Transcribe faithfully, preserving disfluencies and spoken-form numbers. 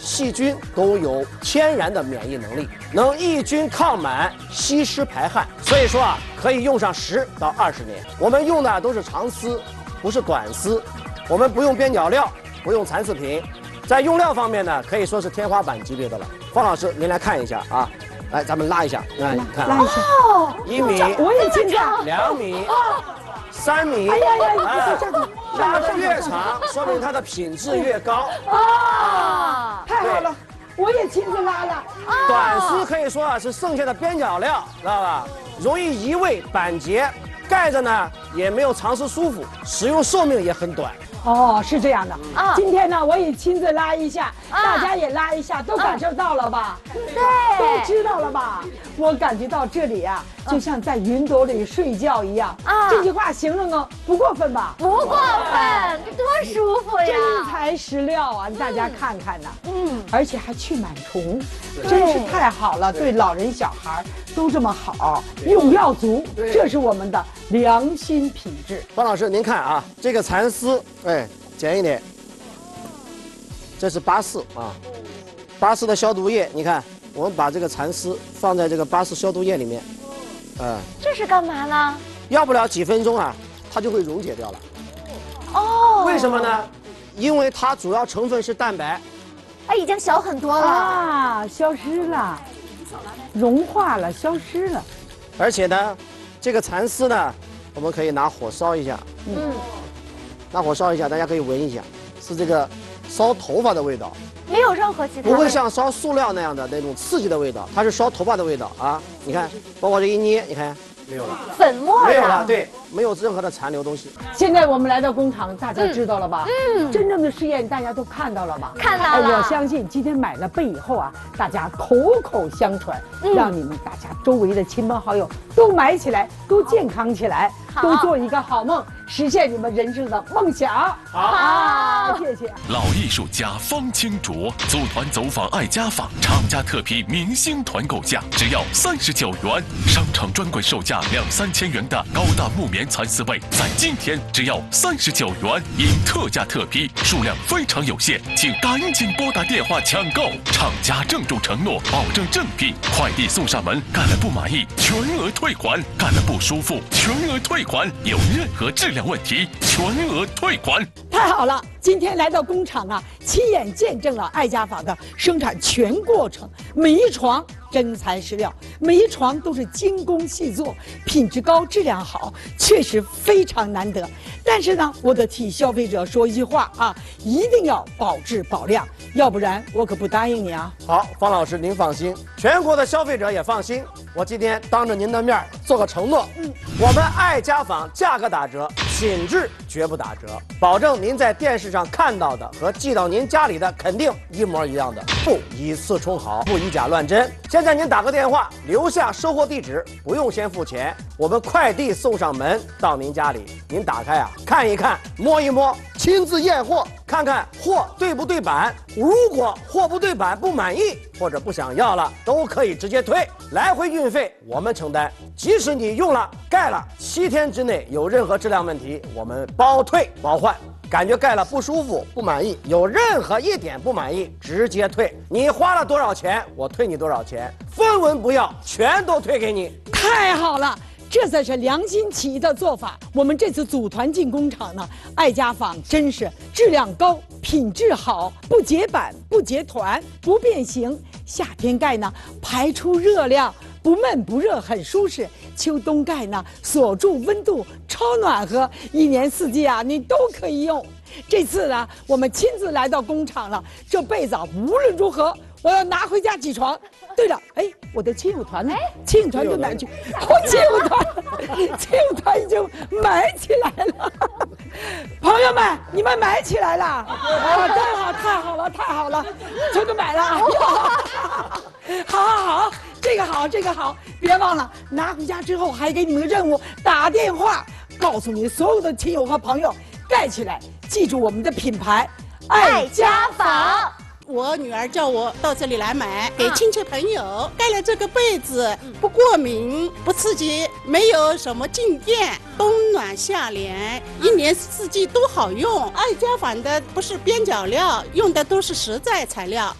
细菌都有天然的免疫能力，能抑菌抗螨、吸湿排汗，所以说啊，可以用上十到二十年。我们用的都是长丝，不是短丝，我们不用边角料，不用残次品，在用料方面呢，可以说是天花板级别的了。方老师，您来看一下啊，来，咱们拉一下，来，你看， 拉一下， 一米， 我也亲家， 两米。三米， 哎呀呀， 哎，拉的越长，说明它的品质越高。 啊，太好了，我也亲自拉了。 短丝可以说啊是剩下的边角料，知道吧？容易移位板结，盖着呢也没有长时舒服，使用寿命也很短。 哦，是这样的啊。 今天呢，我也亲自拉一下， 啊、 大家也拉一下，都感受到了吧？ 对， 都知道了吧？我感觉到这里啊，就像在云朵里睡觉一样。啊，这句话形容的不过分吧？ 不过分，多舒服呀！ 真材实料啊，大家看看呐。 嗯， 而且还去螨虫，真是太好了，对老人小孩都这么好，用料足，这是我们的良心品质。 方老师，您看啊，这个蚕丝，哎，剪一点，这是巴氏啊，巴氏的消毒液，你看，我们把这个蚕丝放在这个巴氏消毒液里面，呃， 这是干嘛呢？ 要不了几分钟啊，它就会溶解掉了。 哦， 为什么呢？因为它主要成分是蛋白。 哎，已经小很多了啊，消失了，融化了，消失了。 而且呢，这个蚕丝呢，我们可以拿火烧一下，嗯，拿火烧一下，大家可以闻一下，是这个烧头发的味道， 没有任何其他， 不会像烧塑料那样的那种刺激的味道，它是烧头发的味道啊！你看，包括这一捏，你看没有了， 粉末没有了，对，没有任何的残留东西。 现在我们来到工厂，大家知道了吧？嗯，真正的试验大家都看到了吧？ 看到了。 我相信今天买了被以后啊，大家口口相传，嗯、让你们大家周围的亲朋好友都买起来，都健康起来，都做一个好梦，实现你们人生的梦想。好，谢谢。 老艺术家方清卓组团走访爱家坊，厂家特批明星团购价只要三十九元，商场专柜售价两三千元的高大木棉蚕丝被，在今天只要三十九元，因特价特批，数量非常有限，请赶紧拨打电话抢购。厂家郑重承诺，保证正品，快递送上门，干了不满意全额退款，干了不舒服全额退款，有任何质量问题全额退款。 太好了，今天来到工厂啊，亲眼见证了爱家坊的生产全过程，每一床真材实料，每一床都是精工细作，品质高，质量好，确实非常难得。但是呢，我得替消费者说一句话啊，一定要保质保量，要不然我可不答应你啊。 好，方老师您放心，全国的消费者也放心。我今天当着您的面做个承诺，嗯，我们爱家坊价格打折，品质绝不打折，保证您在电视上看到的和寄到您家里的肯定一模一样的，不以次充好，不以假乱真。现在您打个电话，留下收货地址，不用先付钱，我们快递送上门到您家里，您打开啊，看一看，摸一摸，亲自验货，看看货对不对版。如果货不对版不满意或者不想要了，都可以直接退，来回运费我们承担。即使你用了盖了七天之内有任何质量问题，我们包退包换。感觉盖了不舒服不满意，有任何一点不满意直接退，你花了多少钱我退你多少钱，分文不要，全都退给你。 太好了，这才是良心企业的做法。我们这次组团进工厂呢，爱家坊真是质量高，品质好，不结板不结团不变形，夏天盖呢排出热量，不闷不热，很舒适。秋冬盖呢，锁住温度，超暖和，一年四季啊，你都可以用。这次呢，我们亲自来到工厂了，这被子无论如何，我要拿回家起床。对了，哎，我的亲友团呢？亲友团到哪去？我亲友团，亲友团已经买起来了。朋友们，你们买起来了？啊，真好，太好了，太好了，全都买了。好好好，这个好，这个好，别忘了拿回家之后还给你们个任务，打电话告诉你所有的亲友和朋友盖起来，记住我们的品牌爱家坊。 我女儿叫我到这里来买，给亲戚朋友盖了这个被子，不过敏不刺激，没有什么静电，冬暖夏凉，一年四季都好用。爱家坊的不是边角料，用的都是实在材料。